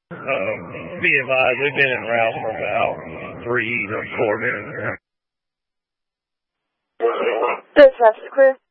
Be advised, we've been en route for about 3 to 4 minutes now. Dispatch is clear.